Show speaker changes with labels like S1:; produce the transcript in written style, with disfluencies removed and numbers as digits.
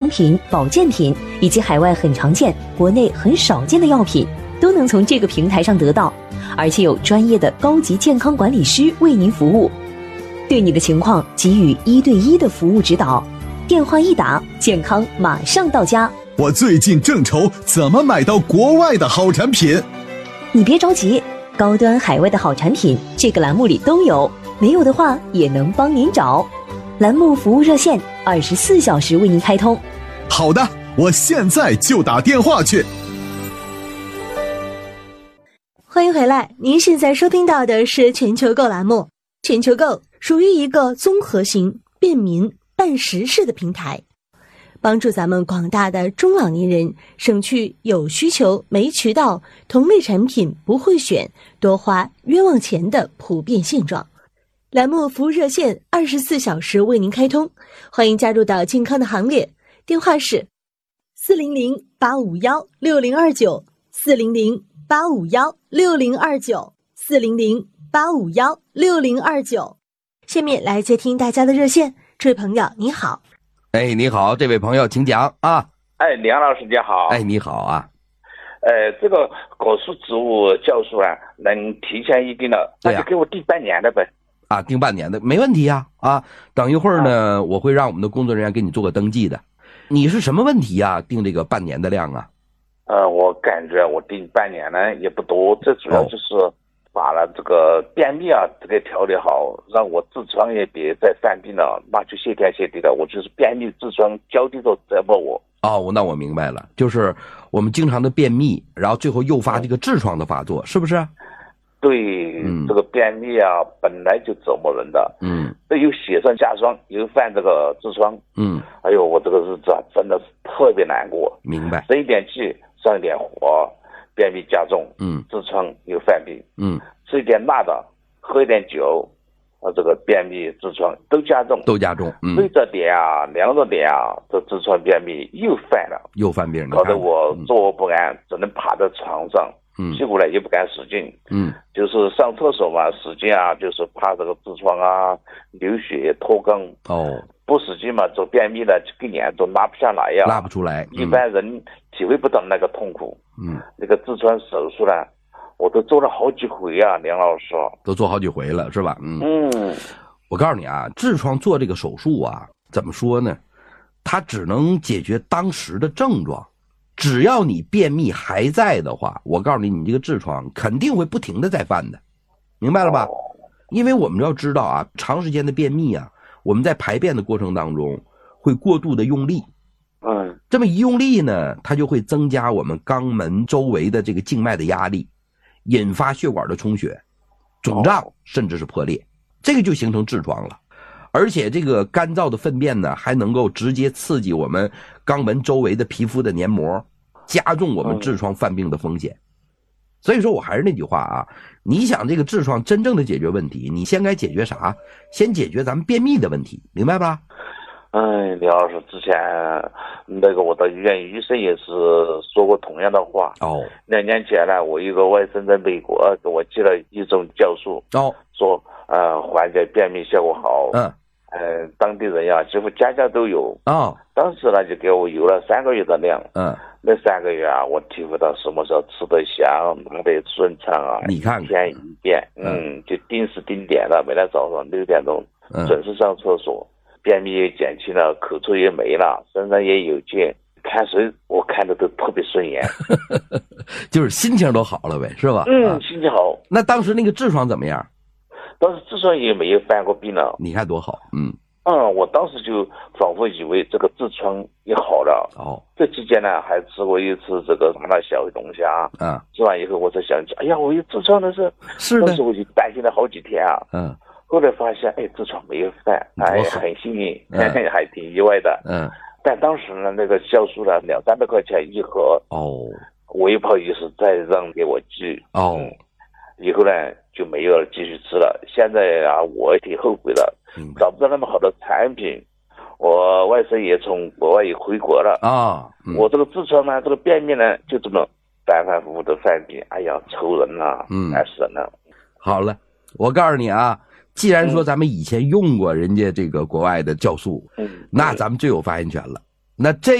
S1: 品、保健品以及海外很常见、国内很少见的药品，都能从这个平台上得到，而且有专业的高级健康管理师为您服务，对你的情况给予1对1的服务指导。电话一打，健康马上到家。
S2: 我最近正愁怎么买到国外的好产品。
S1: 你别着急，高端海外的好产品这个栏目里都有，没有的话也能帮您找。栏目服务热线24小时为您开通。
S2: 好的，我现在就打电话去。
S3: 欢迎回来，您现在收听到的是全球购栏目。全球购属于一个综合型、便民、办实事的平台，帮助咱们广大的中老年人省去有需求没渠道、同类产品不会选、多花冤枉钱的普遍现状。栏目服务热线24小时为您开通，欢迎加入到健康的行列。电话是400-851-6029 400-851-6029 400-851-6029。下面来接听大家的热线。这位朋友你好。
S4: 哎，你好，这位朋友请讲啊。
S5: 哎，梁老师你好。
S4: 哎，你好啊。
S5: 这个果树植物酵素啊，能提前预定了，那就给我订半年的呗。
S4: 啊，订半年的没问题呀。啊，等一会儿呢，我会让我们的工作人员给你做个登记的。你是什么问题啊？订这个半年的量啊？
S5: 我感觉我订半年呢也不多，这主要就是把了这个便秘啊这个调理好，让我痔疮也别再犯病了，那就谢天谢地的。我就是便秘痔疮交替着折磨我。
S4: 哦，那我明白了，就是我们经常的便秘，然后最后诱发这个痔疮的发作，是不是？
S5: 对，这个便秘啊本来就折磨人的，这又雪上加霜，又犯这个痔疮，哎呦，我这个日子啊真的是特别难过。
S4: 明白。
S5: 生一点气，上一点火，便秘加重，痔疮又犯病，吃一点辣的，喝一点酒，这个便秘痔疮都加重，对着点啊，凉着点啊，这痔疮便秘又犯了，
S4: 又犯病，
S5: 搞得我坐卧不安，只能趴在床上，屁股呢也不敢使劲，就是上厕所嘛，使劲啊，就是怕这个痔疮啊流血脱肛，不使劲嘛，做便秘呢根本都拉不下来呀，
S4: 拉不出来，
S5: 一般人体会不到那个痛苦。那个痔疮手术呢，我都做了好几回啊，梁老师
S4: 都做好几回了，是吧？我告诉你啊，痔疮做这个手术啊，怎么说呢？它只能解决当时的症状，只要你便秘还在的话，我告诉你，你这个痔疮肯定会不停的在犯的，明白了吧？因为我们要知道啊，长时间的便秘啊，我们在排便的过程当中会过度的用力，这么一用力呢，它就会增加我们肛门周围的这个静脉的压力，引发血管的充血、肿胀，甚至是破裂，这个就形成痔疮了。而且这个干燥的粪便呢，还能够直接刺激我们肛门周围的皮肤的黏膜，加重我们痔疮犯病的风险。所以说我还是那句话啊，你想这个痔疮真正的解决问题，你先该解决啥？先解决咱们便秘的问题，明白吧？
S5: 梁老师，之前那个我的医院医生也是说过同样的话。2年前呢，我一个外甥在美国给我寄了一种酵素，说缓解便秘效果好。当地人呀几乎家家都有。当时呢就给我邮了3个月的量。那3个月啊，我体会到什么时候吃得香，拿得顺畅啊。
S4: 你看
S5: 一天一遍，就定时定点的，每天早上6点钟准时上厕所。便秘也减轻了，口臭也没了，身上也有劲，看谁我看的都特别顺眼。
S4: 就是心情都好了呗，是吧？
S5: 心情好。
S4: 那当时那个痔疮怎么样？
S5: 当时痔疮也没有犯过病了。
S4: 你看多好。
S5: 我当时就仿佛以为这个痔疮也好了。这期间呢还吃过一次这个麻辣小龙虾。吃完以后我才想起，哎呀，我有痔疮的事。当时我就担心了好几天啊。后来发现，痔疮没有犯，很幸运，还挺意外的。但当时呢，那个酵素呢，200-300块钱一盒。我也不好意思再让给我寄。以后呢就没有继续吃了。现在啊，我也挺后悔的，找不到那么好的产品。我外甥也从国外也回国了。我这个痔疮呢，这个便秘呢，就这么反反复复的犯病。哎呀，愁人呐，烦死人了。
S4: 好了，我告诉你啊。既然说咱们以前用过人家这个国外的酵素，那咱们最有发言权了。那这